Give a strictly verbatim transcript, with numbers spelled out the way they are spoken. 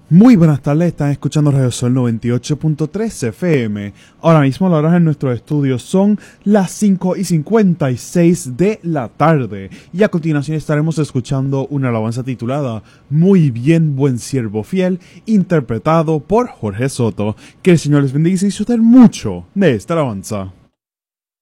Muy buenas tardes, están escuchando Radio Sol noventa y ocho punto tres F M. Ahora mismo las horas en nuestros estudios son las cinco y cincuenta y seis de la tarde. Y a continuación estaremos escuchando una alabanza titulada Muy bien, buen siervo fiel, interpretado por Jorge Soto. Que el Señor les bendiga y disfruten mucho de esta alabanza.